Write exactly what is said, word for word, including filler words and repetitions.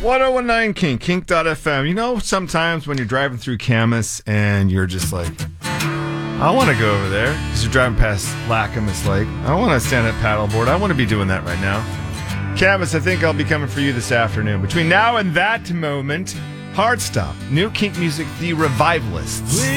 ten nineteen Kink, kink dot f m. You know, sometimes when you're driving through Camas and you're just like, I want to go over there because you're driving past Lackamas Lake. I want to stand at paddleboard. I want to be doing that right now. Camas, I think I'll be coming for you this afternoon. Between now and that moment, Hard Stop, new kink music, The Revivalists.